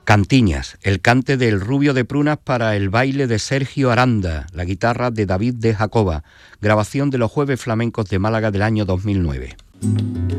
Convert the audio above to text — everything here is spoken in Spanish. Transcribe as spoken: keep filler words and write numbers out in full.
Cantiñas, el cante del Rubio de Prunas para el baile de Sergio Aranda, la guitarra de David de Jacoba, grabación de los Jueves Flamencos de Málaga del año dos mil nueve.